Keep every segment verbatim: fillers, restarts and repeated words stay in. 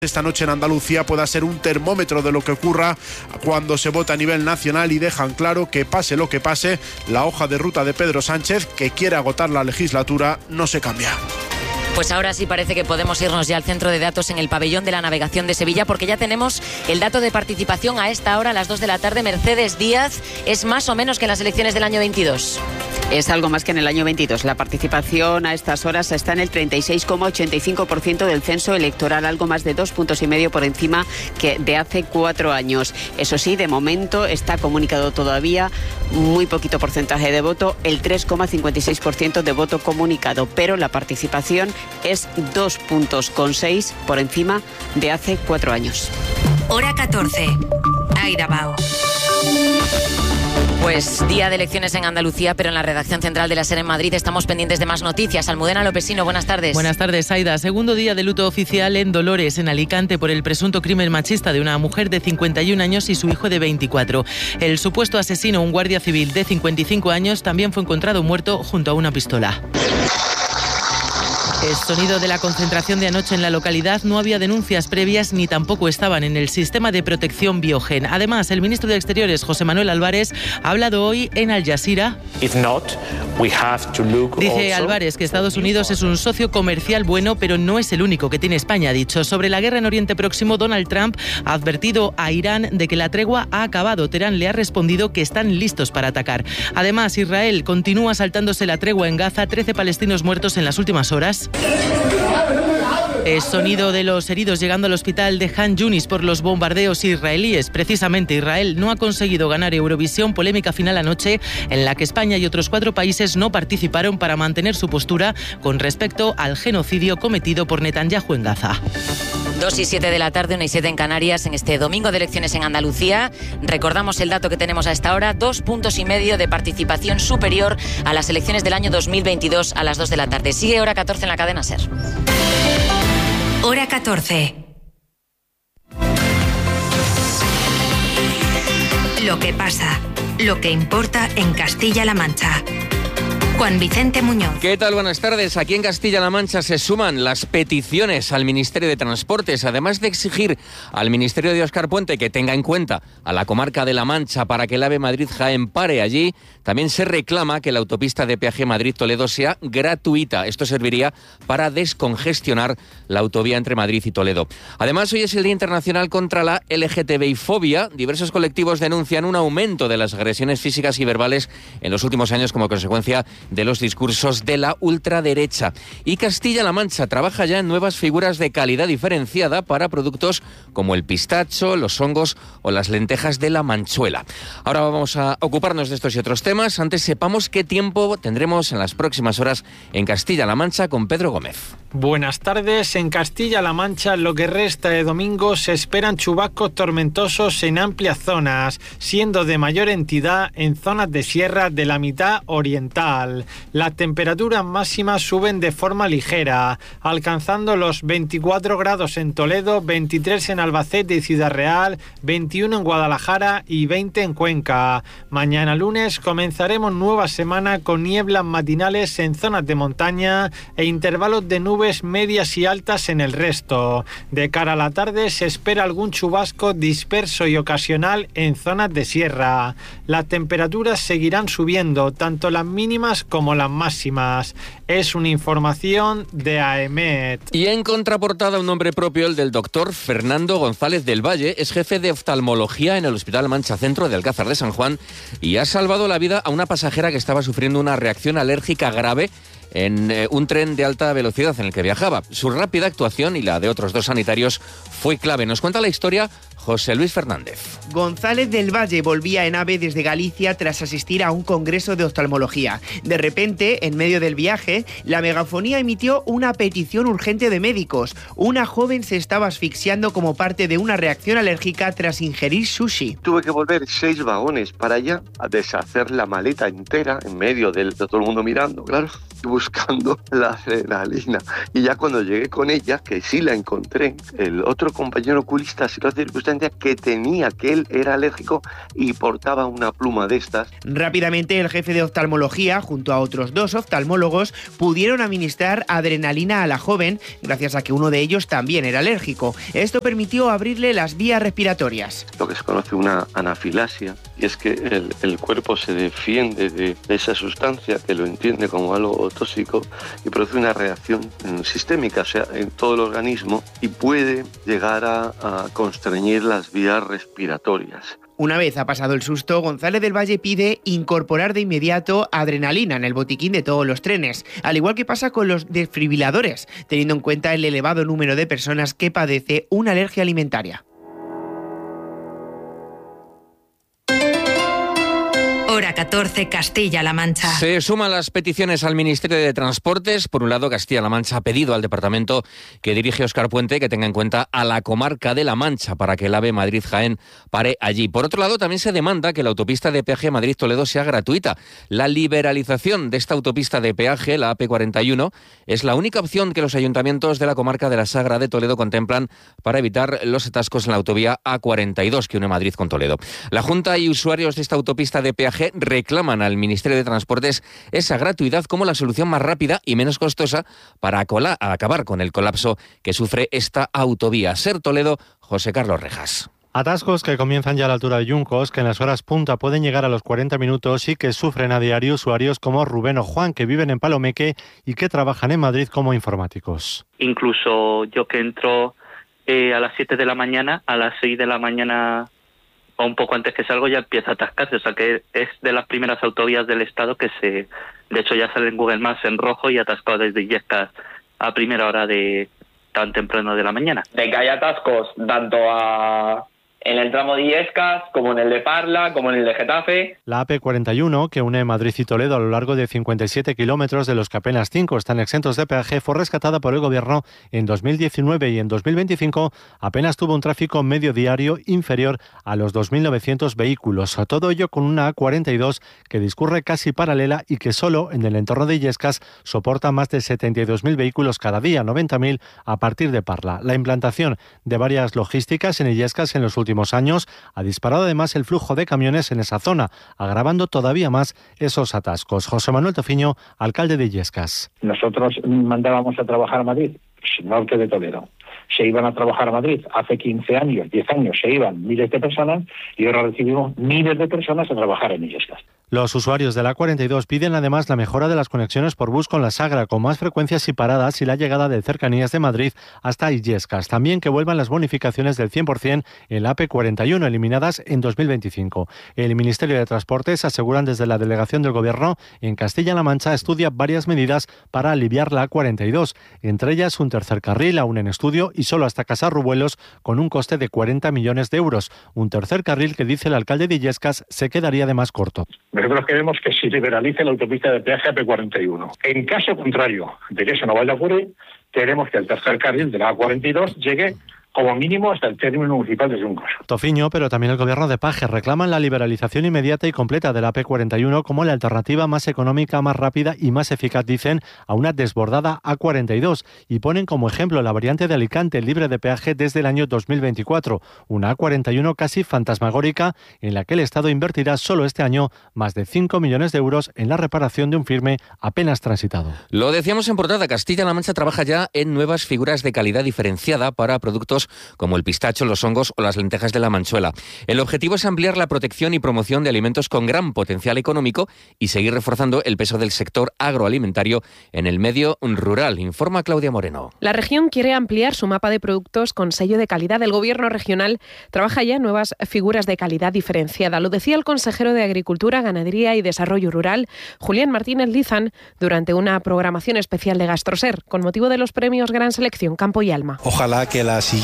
esta noche en Andalucía pueda ser un termómetro de lo que ocurra cuando se vota a nivel nacional, y dejan claro que pase lo que pase, la hoja de ruta de Pedro Sánchez, que quiere agotar la legislatura, no se cambia. Pues ahora sí parece que podemos irnos ya al centro de datos en el pabellón de la navegación de Sevilla, porque ya tenemos el dato de participación a esta hora, a las dos de la tarde. Mercedes Díaz, ¿es más o menos que en las elecciones del año veintidós? Es algo más que en el año veintidós. La participación a estas horas está en el treinta y seis coma ochenta y cinco por ciento del censo electoral, algo más de dos puntos y medio por encima que de hace cuatro años. Eso sí, de momento está comunicado todavía muy poquito porcentaje de voto, el tres coma cincuenta y seis por ciento de voto comunicado, pero la participación es dos puntos con seis por encima de hace cuatro años. Hora catorce. Aida Bao. Pues día de elecciones en Andalucía, pero en la redacción central de la SER en Madrid estamos pendientes de más noticias. Almudena Lopesino, buenas tardes. Buenas tardes, Aida. Segundo día de luto oficial en Dolores, en Alicante, por el presunto crimen machista de una mujer de cincuenta y un años y su hijo de veinticuatro. El supuesto asesino, un guardia civil de cincuenta y cinco años, también fue encontrado muerto junto a una pistola. El sonido de la concentración de anoche en la localidad. No había denuncias previas ni tampoco estaban en el sistema de protección Biogen. Además, el ministro de Exteriores, José Manuel Álvarez, ha hablado hoy en Al Jazeera. Dice Álvarez que Estados Unidos es un socio comercial bueno, pero no es el único que tiene España, ha dicho. Sobre la guerra en Oriente Próximo, Donald Trump ha advertido a Irán de que la tregua ha acabado. Teherán le ha respondido que están listos para atacar. Además, Israel continúa saltándose la tregua en Gaza. trece palestinos muertos en las últimas horas. El sonido de los heridos llegando al hospital de Han Yunis por los bombardeos israelíes. Precisamente, Israel no ha conseguido ganar Eurovisión. Polémica final anoche en la que España y otros cuatro países no participaron para mantener su postura con respecto al genocidio cometido por Netanyahu en Gaza. Dos y siete de la tarde, una y siete en Canarias, en este domingo de elecciones en Andalucía. Recordamos el dato que tenemos a esta hora, dos puntos y medio de participación superior a las elecciones del año dos mil veintidós a las dos de la tarde. Sigue Hora catorce en la cadena SER. Hora catorce. Lo que pasa, lo que importa en Castilla-La Mancha. Juan Vicente Muñoz. ¿Qué tal? Buenas tardes. Aquí en Castilla-La Mancha se suman las peticiones al Ministerio de Transportes, además de exigir al Ministerio de Óscar Puente que tenga en cuenta a la comarca de La Mancha para que el AVE Madrid-Jaén pare allí. También se reclama que la autopista de peaje Madrid-Toledo sea gratuita. Esto serviría para descongestionar la autovía entre Madrid y Toledo. Además, hoy es el Día Internacional contra la L G T B I fobia. Diversos colectivos denuncian un aumento de las agresiones físicas y verbales en los últimos años como consecuencia de los discursos de la ultraderecha. Y Castilla-La Mancha trabaja ya en nuevas figuras de calidad diferenciada para productos como el pistacho, los hongos o las lentejas de la Manchuela. Ahora vamos a ocuparnos de estos y otros temas. Antes sepamos qué tiempo tendremos en las próximas horas en Castilla-La Mancha con Pedro Gómez. Buenas tardes. En Castilla-La Mancha, lo que resta de domingo, se esperan chubascos tormentosos en amplias zonas, siendo de mayor entidad en zonas de sierra de la mitad oriental. Las temperaturas máximas suben de forma ligera, alcanzando los veinticuatro grados en Toledo, veintitrés en Albacete y Ciudad Real, veintiuno en Guadalajara y veinte en Cuenca. Mañana lunes comenzaremos nueva semana con nieblas matinales en zonas de montaña e intervalos de nubes medias y altas en el resto. De cara a la tarde se espera algún chubasco disperso y ocasional en zonas de sierra. Las temperaturas seguirán subiendo, tanto las mínimas como las máximas. Es una información de AEMET. Y en contraportada, un nombre propio, el del doctor Fernando González del Valle. Es jefe de oftalmología en el Hospital Mancha Centro de Alcázar de San Juan y ha salvado la vida a una pasajera que estaba sufriendo una reacción alérgica grave en eh, un tren de alta velocidad en el que viajaba. Su rápida actuación y la de otros dos sanitarios fue clave. Nos cuenta la historia José Luis Fernández. González del Valle volvía en AVE desde Galicia tras asistir a un congreso de oftalmología. De repente, en medio del viaje, la megafonía emitió una petición urgente de médicos. Una joven se estaba asfixiando como parte de una reacción alérgica tras ingerir sushi. Tuve que volver seis vagones para allá a deshacer la maleta entera en medio de todo el mundo mirando, claro. buscando la adrenalina. Y ya cuando llegué con ella, que sí la encontré, el otro compañero oculista se dio circunstancia que tenía, que él era alérgico y portaba una pluma de estas. Rápidamente el jefe de oftalmología, junto a otros dos oftalmólogos, pudieron administrar adrenalina a la joven, gracias a que uno de ellos también era alérgico. Esto permitió abrirle las vías respiratorias. Lo que se conoce una anafilasia, y es que el, el cuerpo se defiende de esa sustancia, que lo entiende como algo tóxico, y produce una reacción sistémica, o sea, en todo el organismo, y puede llegar a, a constreñir las vías respiratorias. Una vez ha pasado el susto, González del Valle pide incorporar de inmediato adrenalina en el botiquín de todos los trenes, al igual que pasa con los desfibriladores, teniendo en cuenta el elevado número de personas que padece una alergia alimentaria. Hora catorce, Castilla-La Mancha. Se suman las peticiones al Ministerio de Transportes. Por un lado, Castilla-La Mancha ha pedido al departamento que dirige Óscar Puente que tenga en cuenta a la comarca de La Mancha para que el AVE Madrid-Jaén pare allí. Por otro lado, también se demanda que la autopista de peaje Madrid-Toledo sea gratuita. La liberalización de esta autopista de peaje, la A P cuarenta y uno, es la única opción que los ayuntamientos de la comarca de la Sagra de Toledo contemplan para evitar los atascos en la autovía A cuarenta y dos que une Madrid con Toledo. La Junta y usuarios de esta autopista de peaje reclaman al Ministerio de Transportes esa gratuidad como la solución más rápida y menos costosa para acabar con el colapso que sufre esta autovía. Ser Toledo, José Carlos Rejas. Atascos que comienzan ya a la altura de Yuncos, que en las horas punta pueden llegar a los cuarenta minutos y que sufren a diario usuarios como Rubén o Juan, que viven en Palomeque y que trabajan en Madrid como informáticos. Incluso yo que entro eh, a las siete de la mañana, a las seis de la mañana o un poco antes que salgo ya empieza a atascarse, o sea que es de las primeras autovías del estado que se, de hecho ya sale en Google Maps en rojo y atascado desde Illescas a primera hora de tan temprano de la mañana. De que hay atascos tanto a en el tramo de Illescas, como en el de Parla, como en el de Getafe. La A P cuarenta y uno, que une Madrid y Toledo a lo largo de cincuenta y siete kilómetros, de los que apenas cinco están exentos de peaje, fue rescatada por el Gobierno en dos mil diecinueve y en dos mil veinticinco apenas tuvo un tráfico medio diario inferior a los dos mil novecientos vehículos. Todo ello con una A cuarenta y dos que discurre casi paralela y que solo en el entorno de Illescas soporta más de setenta y dos mil vehículos cada día, noventa mil a partir de Parla. La implantación de varias logísticas en Illescas en los últimos años ha disparado además el flujo de camiones en esa zona, agravando todavía más esos atascos. José Manuel Tofiño, alcalde de Illescas. Nosotros mandábamos a trabajar a Madrid, norte de Toledo. Se iban a trabajar a Madrid hace quince años, diez años, se iban miles de personas y ahora recibimos miles de personas a trabajar en Illescas. Los usuarios de la A cuarenta y dos piden además la mejora de las conexiones por bus con la Sagra, con más frecuencias y paradas, y la llegada de cercanías de Madrid hasta Illescas. También que vuelvan las bonificaciones del cien por ciento en la A P cuarenta y uno, eliminadas en dos mil veinticinco. El Ministerio de Transportes, aseguran desde la delegación del Gobierno en Castilla-La Mancha, estudia varias medidas para aliviar la A cuarenta y dos, entre ellas un tercer carril aún en estudio y solo hasta Casarrubuelos, con un coste de cuarenta millones de euros. Un tercer carril que, dice el alcalde de Illescas, se quedaría de más corto. Nosotros queremos que se liberalice la autopista de peaje A P cuarenta y uno. En caso contrario de que eso no vaya a ocurrir, queremos que el tercer carril de la A cuarenta y dos llegue como mínimo hasta el término municipal de Yuncos. Tofiño, pero también el Gobierno de Paje, reclaman la liberalización inmediata y completa de la A P cuarenta y uno como la alternativa más económica, más rápida y más eficaz, dicen, a una desbordada A cuarenta y dos, y ponen como ejemplo la variante de Alicante, libre de peaje desde el año dos mil veinticuatro, una A cuarenta y uno casi fantasmagórica en la que el Estado invertirá solo este año más de cinco millones de euros en la reparación de un firme apenas transitado. Lo decíamos en portada, Castilla-La Mancha trabaja ya en nuevas figuras de calidad diferenciada para productos como el pistacho, los hongos o las lentejas de la Manchuela. El objetivo es ampliar la protección y promoción de alimentos con gran potencial económico y seguir reforzando el peso del sector agroalimentario en el medio rural, informa Claudia Moreno. La región quiere ampliar su mapa de productos con sello de calidad. El Gobierno regional trabaja ya en nuevas figuras de calidad diferenciada. Lo decía el consejero de Agricultura, Ganadería y Desarrollo Rural, Julián Martínez Lizán, durante una programación especial de Gastroser, con motivo de los premios Gran Selección Campo y Alma. Ojalá que la siguiente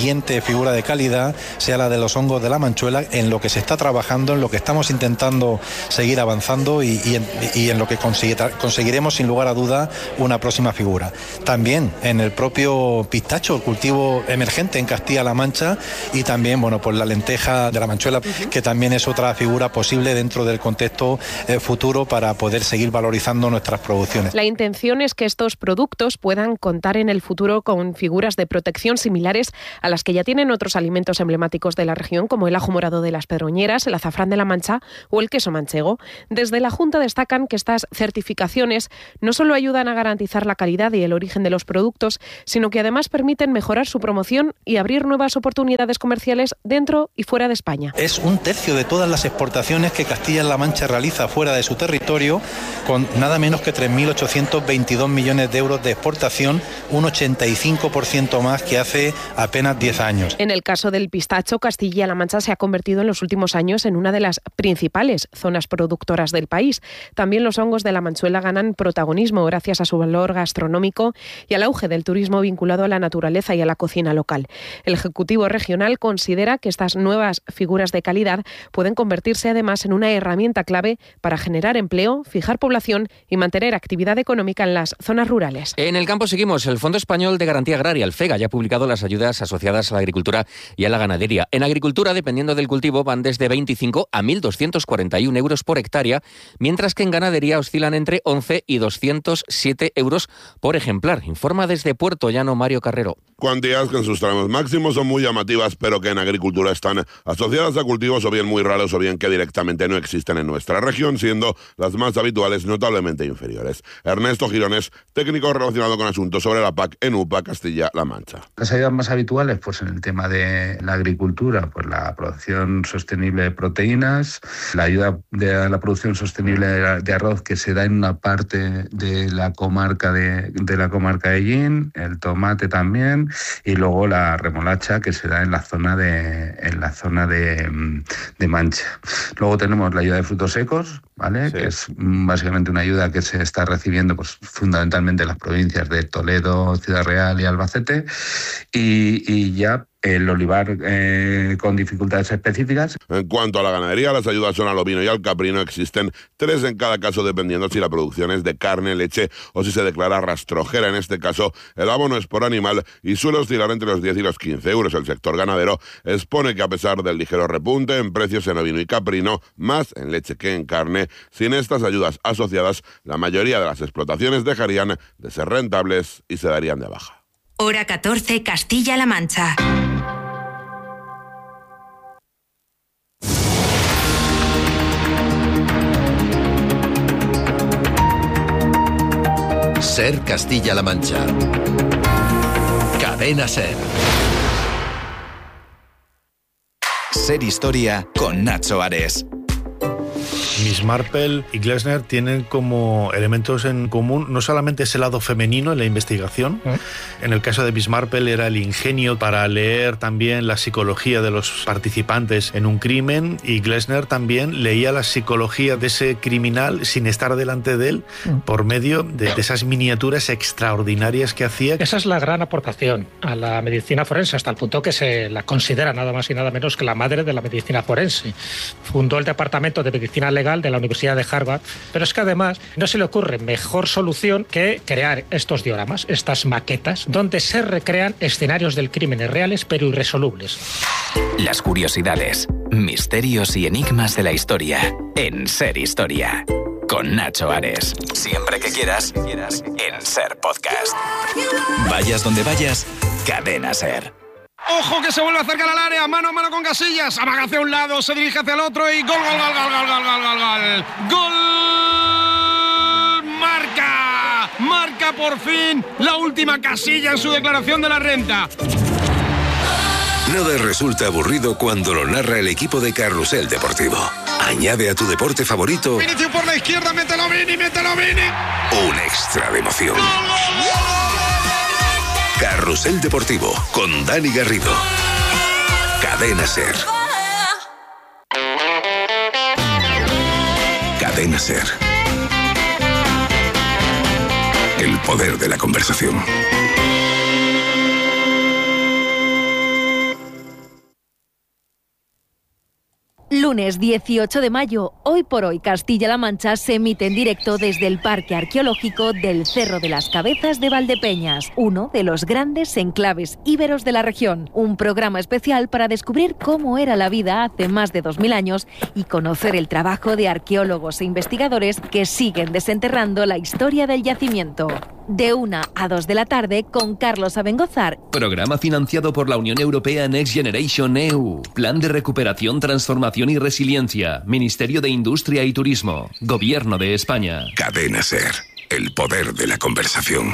siguiente figura de calidad sea la de los hongos de la manchuela, en lo que se está trabajando, en lo que estamos intentando seguir avanzando y, y, en, y en lo que conseguiremos sin lugar a duda una próxima figura. También en el propio pistacho, cultivo emergente en Castilla-La Mancha, y también, bueno, pues la lenteja de la manchuela, uh-huh. que también es otra figura posible dentro del contexto eh, futuro para poder seguir valorizando nuestras producciones. La intención es que estos productos puedan contar en el futuro con figuras de protección similares a las que ya tienen otros alimentos emblemáticos de la región, como el ajo morado de las Pedroñeras, el azafrán de la Mancha o el queso manchego. Desde la Junta destacan que estas certificaciones no solo ayudan a garantizar la calidad y el origen de los productos, sino que además permiten mejorar su promoción y abrir nuevas oportunidades comerciales dentro y fuera de España. Es un tercio de todas las exportaciones que Castilla-La Mancha realiza fuera de su territorio, con nada menos que tres mil ochocientos veintidós millones de euros de exportación, un ochenta y cinco por ciento más que hace apenas diez años. En el caso del pistacho, Castilla-La Mancha se ha convertido en los últimos años en una de las principales zonas productoras del país. También los hongos de la manchuela ganan protagonismo gracias a su valor gastronómico y al auge del turismo vinculado a la naturaleza y a la cocina local. El Ejecutivo Regional considera que estas nuevas figuras de calidad pueden convertirse además en una herramienta clave para generar empleo, fijar población y mantener actividad económica en las zonas rurales. En el campo seguimos. El Fondo Español de Garantía Agraria, el FEGA, ya ha publicado las ayudas asociadas a la agricultura y a la ganadería. En agricultura, dependiendo del cultivo, van desde veinticinco a mil doscientos cuarenta y uno euros por hectárea, mientras que en ganadería oscilan entre once y doscientos siete euros por ejemplar. Informa desde Puerto Llano Mario Carrero. Cuantías que en sus tramos máximos son muy llamativas, pero que en agricultura están asociadas a cultivos o bien muy raros o bien que directamente no existen en nuestra región, siendo las más habituales notablemente inferiores. Ernesto Girones, técnico relacionado con asuntos sobre la P A C en U P A Castilla-La Mancha. Las ayudas más habituales, pues en el tema de la agricultura, pues la producción sostenible de proteínas, la ayuda de la producción sostenible de arroz que se da en una parte de la comarca de, de la comarca de Llín, el tomate también, y luego la remolacha que se da en la zona de en la zona de, de Mancha. Luego tenemos la ayuda de frutos secos, ¿vale? Sí. Que es básicamente una ayuda que se está recibiendo pues fundamentalmente en las provincias de Toledo, Ciudad Real y Albacete, y, y ya el olivar eh, con dificultades específicas. En cuanto a la ganadería, las ayudas son al ovino y al caprino. Existen tres en cada caso, dependiendo si la producción es de carne, leche o si se declara rastrojera. En este caso, el abono es por animal y suele oscilar entre los diez y los quince euros. El sector ganadero expone que a pesar del ligero repunte en precios en ovino y caprino, más en leche que en carne, sin estas ayudas asociadas, la mayoría de las explotaciones dejarían de ser rentables y se darían de baja. Hora catorce, Castilla-La Mancha. Ser Castilla-La Mancha. Cadena Ser. Ser Historia con Nacho Ares. Miss Marple y Glessner tienen como elementos en común no solamente ese lado femenino en la investigación. ¿Eh? En el caso de Miss Marple era el ingenio para leer también la psicología de los participantes en un crimen, y Glessner también leía la psicología de ese criminal sin estar delante de él, ¿Eh? por medio de, de esas miniaturas extraordinarias que hacía. Esa es la gran aportación a la medicina forense, hasta el punto que se la considera nada más y nada menos que la madre de la medicina forense. Fundó el Departamento de Medicina Legal de la Universidad de Harvard, pero es que además no se le ocurre mejor solución que crear estos dioramas, estas maquetas, donde se recrean escenarios del crimen reales pero irresolubles. Las curiosidades, misterios y enigmas de la historia en Ser Historia. Con Nacho Ares. Siempre que quieras, en Ser Podcast. Vayas donde vayas, Cadena Ser. Ojo que se vuelve a acercar al área, mano a mano con Casillas, amaga hacia un lado, se dirige hacia el otro y gol, gol, gol, gol, gol, gol, gol, gol, gol, gol, marca, marca por fin la última Casilla en su declaración de la renta. Nada resulta aburrido cuando lo narra el equipo de Carrusel Deportivo. Añade a tu deporte favorito Vinicius por la izquierda, mételo Vini, mételo Vini. Un extra de emoción. Carrusel Deportivo con Dani Garrido. Cadena Ser. Cadena Ser. El poder de la conversación. Lunes dieciocho de mayo, Hoy por Hoy Castilla-La Mancha se emite en directo desde el Parque Arqueológico del Cerro de las Cabezas de Valdepeñas, uno de los grandes enclaves íberos de la región. Un programa especial para descubrir cómo era la vida hace más de dos mil años y conocer el trabajo de arqueólogos e investigadores que siguen desenterrando la historia del yacimiento. De una a dos de la tarde con Carlos Abengozar. Programa financiado por la Unión Europea Next Generation E U. Plan de recuperación, transformación y resiliencia. Ministerio de Industria y Turismo. Gobierno de España. Cadena SER. El poder de la conversación.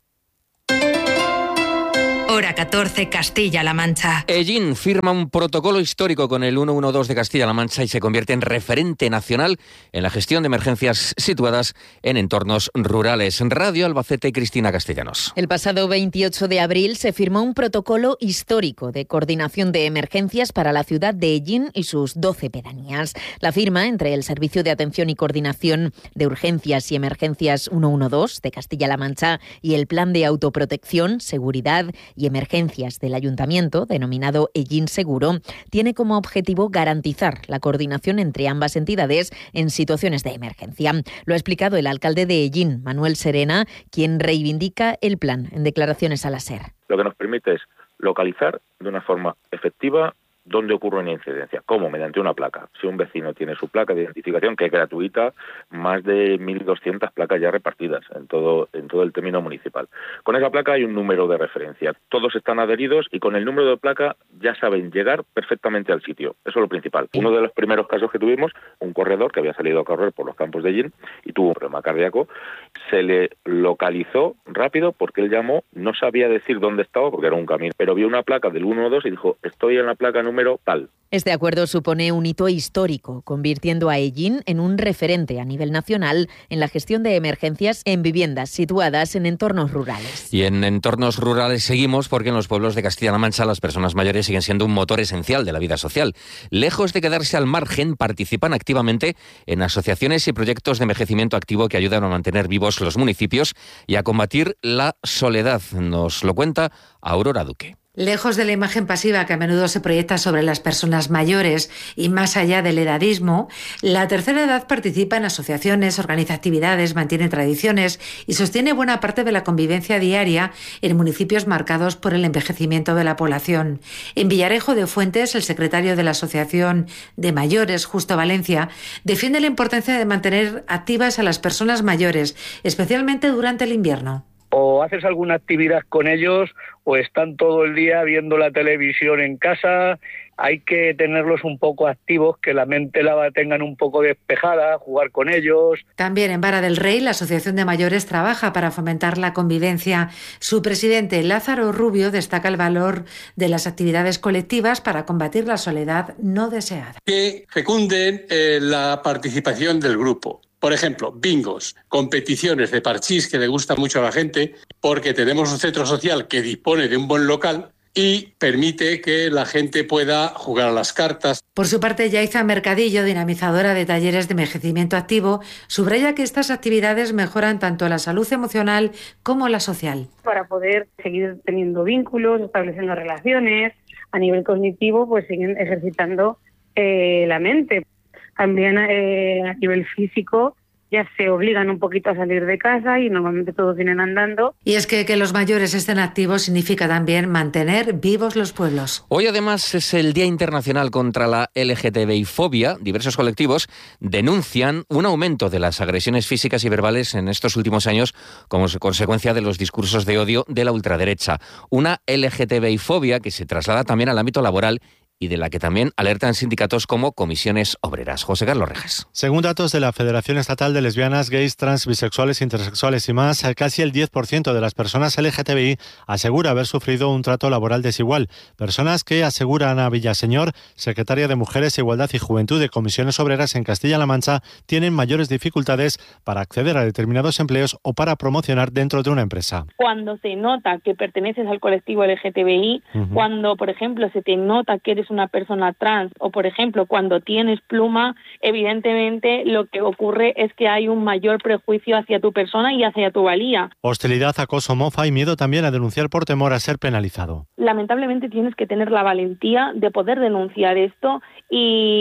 Hora catorce, Castilla-La Mancha. Ellín firma un protocolo histórico con el ciento doce de Castilla-La Mancha y se convierte en referente nacional en la gestión de emergencias situadas en entornos rurales. Radio Albacete, Cristina Castellanos. El pasado veintiocho de abril se firmó un protocolo histórico de coordinación de emergencias para la ciudad de Ellín y sus doce pedanías. La firma entre el Servicio de Atención y Coordinación de Urgencias y Emergencias ciento doce de Castilla-La Mancha y el Plan de Autoprotección, Seguridad y Emergencias del Ayuntamiento, denominado Ellín Seguro, tiene como objetivo garantizar la coordinación entre ambas entidades en situaciones de emergencia. Lo ha explicado el alcalde de Ellín, Manuel Serena, quien reivindica el plan en declaraciones a la SER. Lo que nos permite es localizar de una forma efectiva dónde ocurre una incidencia. ¿Cómo? Mediante una placa. Si un vecino tiene su placa de identificación, que es gratuita, más de mil doscientas placas ya repartidas en todo en todo el término municipal. Con esa placa hay un número de referencia. Todos están adheridos y con el número de placa ya saben llegar perfectamente al sitio. Eso es lo principal. Uno de los primeros casos que tuvimos, un corredor que había salido a correr por los campos de Ellín y tuvo un problema cardíaco, se le localizó rápido porque él llamó, no sabía decir dónde estaba porque era un camino, pero vio una placa del ciento doce y dijo, estoy en la placa número número tal. Este acuerdo supone un hito histórico, convirtiendo a Ellín en un referente a nivel nacional en la gestión de emergencias en viviendas situadas en entornos rurales. Y en entornos rurales seguimos porque en los pueblos de Castilla-La Mancha las personas mayores siguen siendo un motor esencial de la vida social. Lejos de quedarse al margen, participan activamente en asociaciones y proyectos de envejecimiento activo que ayudan a mantener vivos los municipios y a combatir la soledad. Nos lo cuenta Aurora Duque. Lejos de la imagen pasiva que a menudo se proyecta sobre las personas mayores y más allá del edadismo, la tercera edad participa en asociaciones, organiza actividades, mantiene tradiciones y sostiene buena parte de la convivencia diaria en municipios marcados por el envejecimiento de la población. En Villarejo de Fuentes, el secretario de la Asociación de Mayores, Justo Valencia, defiende la importancia de mantener activas a las personas mayores, especialmente durante el invierno. O haces alguna actividad con ellos o están todo el día viendo la televisión en casa. Hay que tenerlos un poco activos, que la mente la tengan un poco despejada, jugar con ellos. También en Vara del Rey, la Asociación de Mayores trabaja para fomentar la convivencia. Su presidente, Lázaro Rubio, destaca el valor de las actividades colectivas para combatir la soledad no deseada. Que fecunden eh, la participación del grupo. Por ejemplo, bingos, competiciones de parchís que le gusta mucho a la gente, porque tenemos un centro social que dispone de un buen local y permite que la gente pueda jugar a las cartas. Por su parte, Yaiza Mercadillo, dinamizadora de talleres de envejecimiento activo, subraya que estas actividades mejoran tanto la salud emocional como la social. Para poder seguir teniendo vínculos, estableciendo relaciones, a nivel cognitivo, pues siguen ejercitando eh, la mente. También eh, a nivel físico ya se obligan un poquito a salir de casa y normalmente todos vienen andando. Y es que que los mayores estén activos significa también mantener vivos los pueblos. Hoy además es el Día Internacional contra la L G T B I fobia. Diversos colectivos denuncian un aumento de las agresiones físicas y verbales en estos últimos años como consecuencia de los discursos de odio de la ultraderecha. Una L G T B I fobia que se traslada también al ámbito laboral y de la que también alertan sindicatos como Comisiones Obreras. José Carlos Rejas. Según datos de la Federación Estatal de Lesbianas, Gays, Trans, Bisexuales, Intersexuales y más, casi el diez por ciento de las personas L G T B I asegura haber sufrido un trato laboral desigual. Personas que, asegura Ana Villaseñor, secretaria de Mujeres, Igualdad y Juventud de Comisiones Obreras en Castilla-La Mancha, tienen mayores dificultades para acceder a determinados empleos o para promocionar dentro de una empresa. Cuando se nota que perteneces al colectivo L G T B I, uh-huh. cuando, por ejemplo, se te nota que eres una persona trans o, por ejemplo, cuando tienes pluma, evidentemente lo que ocurre es que hay un mayor prejuicio hacia tu persona y hacia tu valía. Hostilidad, acoso, mofa y miedo también a denunciar por temor a ser penalizado. Lamentablemente tienes que tener la valentía de poder denunciar esto y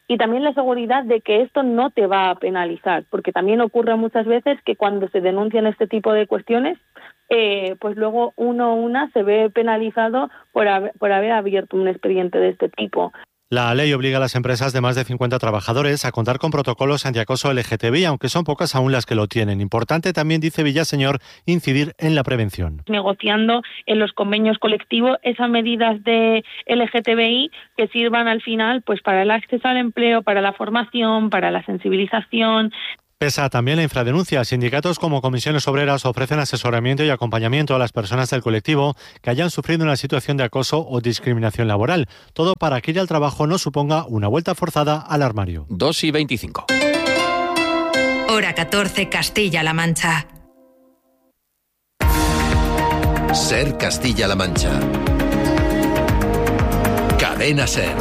y también la seguridad de que esto no te va a penalizar, porque también ocurre muchas veces que cuando se denuncian este tipo de cuestiones, eh, pues luego uno o una se ve penalizado por haber, por haber abierto un expediente de este tipo. La ley obliga a las empresas de más de cincuenta trabajadores a contar con protocolos antiacoso L G T B I, aunque son pocas aún las que lo tienen. Importante también, dice Villaseñor, incidir en la prevención. Negociando en los convenios colectivos esas medidas de L G T B I que sirvan al final pues para el acceso al empleo, para la formación, para la sensibilización. Pesa también la infradenuncia. Sindicatos como Comisiones Obreras ofrecen asesoramiento y acompañamiento a las personas del colectivo que hayan sufrido una situación de acoso o discriminación laboral. Todo para que ir al trabajo no suponga una vuelta forzada al armario. dos y veinticinco. Hora catorce, Castilla-La Mancha. Ser Castilla-La Mancha. Cadena Ser.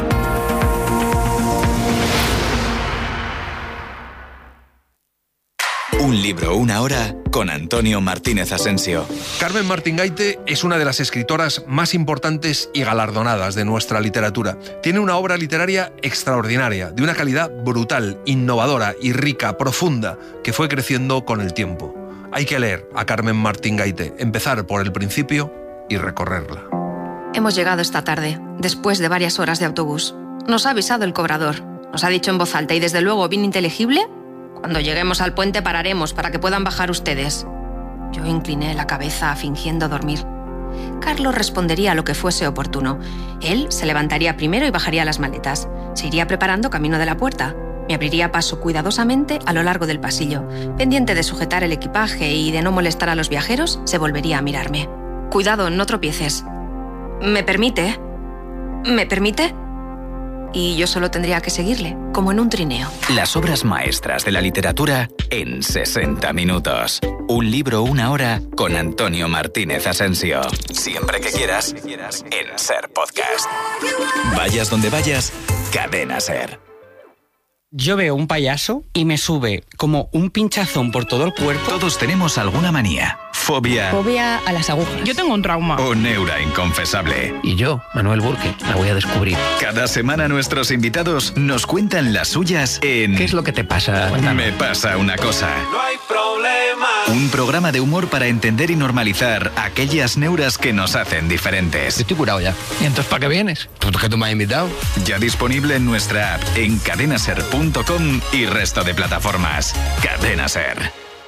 Un libro, una hora, con Antonio Martínez Asensio. Carmen Martín Gaite es una de las escritoras más importantes y galardonadas de nuestra literatura. Tiene una obra literaria extraordinaria, de una calidad brutal, innovadora y rica, profunda, que fue creciendo con el tiempo. Hay que leer a Carmen Martín Gaite, empezar por el principio y recorrerla. Hemos llegado esta tarde, después de varias horas de autobús. Nos ha avisado el cobrador. Nos ha dicho en voz alta y desde luego bien inteligible: cuando lleguemos al puente pararemos para que puedan bajar ustedes. Yo incliné la cabeza fingiendo dormir. Carlos respondería a lo que fuese oportuno. Él se levantaría primero y bajaría las maletas. Se iría preparando camino de la puerta. Me abriría paso cuidadosamente a lo largo del pasillo. Pendiente de sujetar el equipaje y de no molestar a los viajeros, se volvería a mirarme. Cuidado, no tropieces. ¿Me permite? ¿Me permite? Y yo solo tendría que seguirle, como en un trineo. Las obras maestras de la literatura en sesenta minutos. Un libro, una hora, con Antonio Martínez Asensio. Siempre que quieras, en Ser Podcast. Vayas donde vayas, Cadena Ser. Yo veo un payaso y me sube como un pinchazón por todo el cuerpo. Todos tenemos alguna manía. Fobia. Fobia a las agujas. Yo tengo un trauma. O neura inconfesable. Y yo, Manuel Burke, la voy a descubrir. Cada semana nuestros invitados nos cuentan las suyas en... ¿Qué es lo que te pasa? Cuéntame. Me pasa una cosa. No hay problema. Un programa de humor para entender y normalizar aquellas neuras que nos hacen diferentes. Yo estoy curado ya. ¿Y entonces para qué vienes? ¿Tú que tú me has invitado? Ya disponible en nuestra app, en cadenaser punto com y resto de plataformas. Cadena Ser.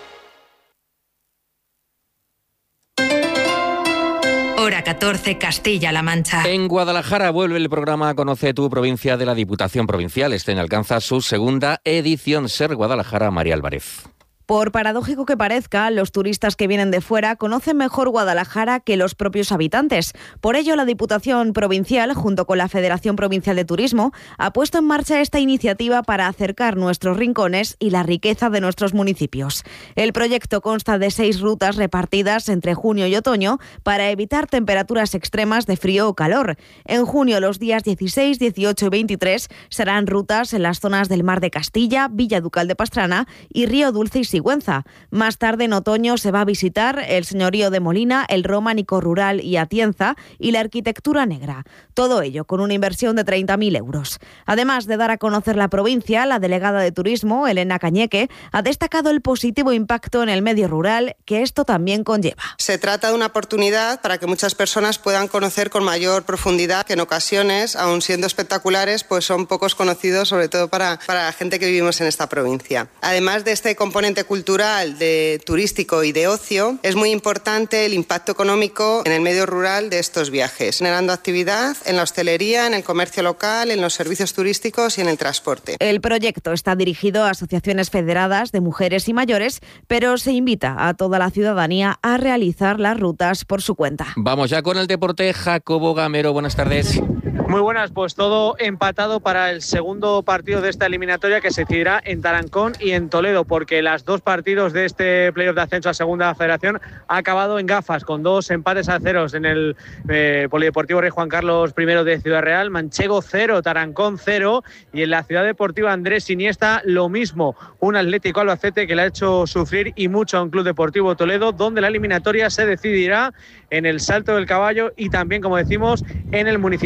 Hora catorce, Castilla-La Mancha. En Guadalajara vuelve el programa Conoce tu provincia de la Diputación Provincial. Este alcanza su segunda edición. Ser Guadalajara, María Álvarez. Por paradójico que parezca, los turistas que vienen de fuera conocen mejor Guadalajara que los propios habitantes. Por ello, la Diputación Provincial, junto con la Federación Provincial de Turismo, ha puesto en marcha esta iniciativa para acercar nuestros rincones y la riqueza de nuestros municipios. El proyecto consta de seis rutas repartidas entre junio y otoño para evitar temperaturas extremas de frío o calor. En junio, los días dieciséis, dieciocho y veintitrés serán rutas en las zonas del Mar de Castilla, Villa Ducal de Pastrana y Río Dulce y Sigüenza. Más tarde, en otoño, se va a visitar el Señorío de Molina, el Románico Rural y Atienza y la Arquitectura Negra. Todo ello con una inversión de treinta mil euros. Además de dar a conocer la provincia, la delegada de Turismo, Elena Cañeque, ha destacado el positivo impacto en el medio rural que esto también conlleva. Se trata de una oportunidad para que muchas personas puedan conocer con mayor profundidad, que en ocasiones, aun siendo espectaculares, pues son pocos conocidos, sobre todo para, para la gente que vivimos en esta provincia. Además de este componente cultural, de turístico y de ocio, es muy importante el impacto económico en el medio rural de estos viajes, generando actividad en la hostelería, en el comercio local, en los servicios turísticos y en el transporte. El proyecto está dirigido a asociaciones federadas de mujeres y mayores, pero se invita a toda la ciudadanía a realizar las rutas por su cuenta. Vamos ya con el deporte. Jacobo Gamero, buenas tardes. Muy buenas, pues todo empatado para el segundo partido de esta eliminatoria que se decidirá en Tarancón y en Toledo, porque las dos partidos de este playoff de ascenso a Segunda Federación ha acabado en gafas, con dos empates a ceros en el eh, Polideportivo Rey Juan Carlos primero de Ciudad Real, Manchego cero, Tarancón cero, y en la Ciudad Deportiva Andrés Iniesta lo mismo, un Atlético Albacete que le ha hecho sufrir y mucho a un Club Deportivo Toledo, donde la eliminatoria se decidirá en el Salto del Caballo y también, como decimos, en el Municipal de Tarancón,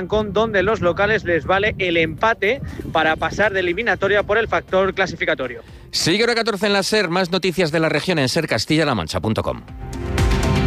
Tarancón, donde los locales les vale el empate para pasar de eliminatoria por el factor clasificatorio. Sigue hora catorce en la SER, más noticias de la región en ser castilla la mancha punto com.